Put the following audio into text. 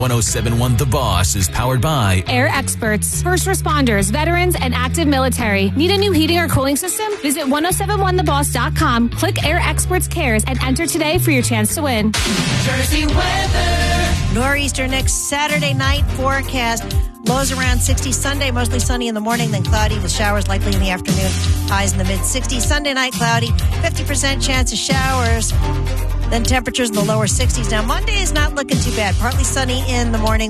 1071 The Boss is powered by Air Experts, first responders, veterans, and active military. Need a new heating or cooling system? Visit 1071theboss.com, click Air Experts Cares, and enter today for your chance to win. Jersey weather. Nor'easter next Saturday night forecast. Lows around 60 Sunday, mostly sunny in the morning, then cloudy with showers likely in the afternoon. Highs in the mid-60s. Sunday night cloudy, 50% chance of showers. Then temperatures in the lower 60s. Now, Monday is not looking too bad. Partly sunny in the morning.